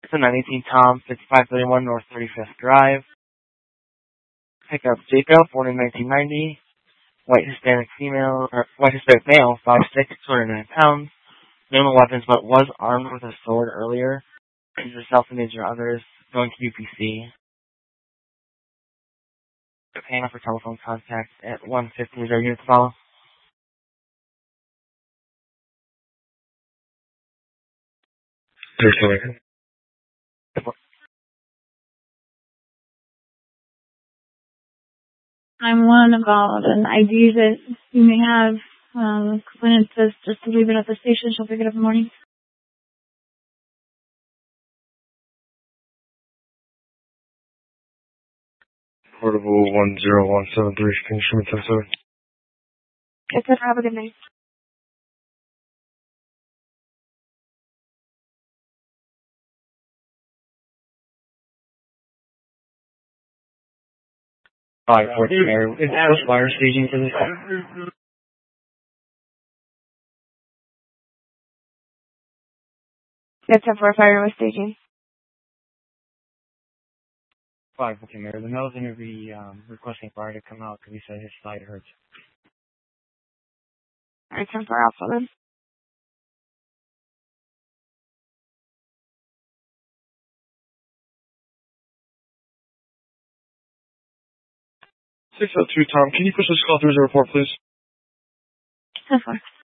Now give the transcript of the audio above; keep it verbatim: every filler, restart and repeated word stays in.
It's a nine eighteen Tom, fifty-five thirty-one North thirty-fifth Drive. Pick up Jacob, born in nineteen ninety. White Hispanic female, or white Hispanic male, five foot six, two hundred nine pounds. No weapons, but was armed with a sword earlier. Injured herself and injured others. Going to U P C. Paying off for telephone contact at one fifty. Is there a unit to follow? I'm one about an I D that you may have. Um, complainant says just to leave it at the station. She'll pick it up in the morning. Portable one zero one seven three. Can you show me ten seven? It's good. Have a good night. Five fourteen Mary. Is there wire staging for this? That's a four fire with staging. Five fourteen Mary. The male's going to be um, requesting fire to come out because he said his side hurts. Alright, ten four Alpha then. six oh two Tom, can you push this call through as a report, please? ten four.